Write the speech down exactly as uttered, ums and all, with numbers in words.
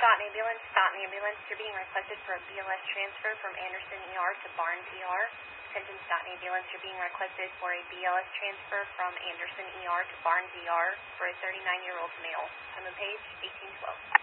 Staunton Ambulance, Staunton Ambulance. You're being requested for a B L S transfer from Anderson E R to Barnes E R. Attention Staunton Ambulance, you're being requested for a B L S transfer from Anderson E R to Barnes E R for a thirty-nine-year-old male. Time of page, eighteen twelve.